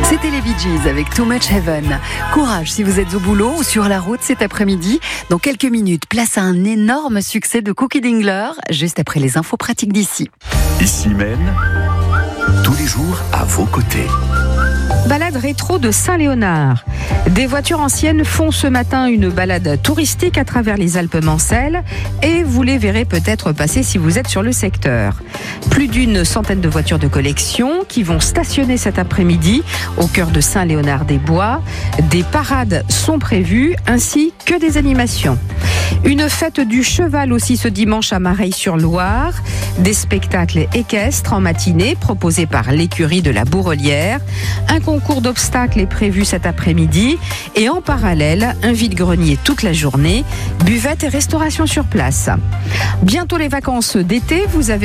C'était les Bee Gees avec Too Much Heaven. Courage si vous êtes au boulot ou sur la route cet après-midi. Dans quelques minutes, place à un énorme succès de Cookie Dingler, juste après les infos pratiques d'ici. Ici même, tous les jours à vos côtés. Balade rétro de Saint-Léonard. Des voitures anciennes font ce matin une balade touristique à travers les Alpes-Mancelles et vous les verrez peut-être passer si vous êtes sur le secteur. Plus d'une centaine de voitures de collection qui vont stationner cet après-midi au cœur de Saint-Léonard-des-Bois. Des parades sont prévues ainsi que des animations. Une fête du cheval aussi ce dimanche à Mareil-sur-Loire. Des spectacles équestres en matinée proposés par l'écurie de la Bourrelière. Un concours d'obstacles est prévu cet après-midi et en parallèle, un vide-grenier toute la journée, buvette et restauration sur place. Bientôt les vacances d'été, vous avez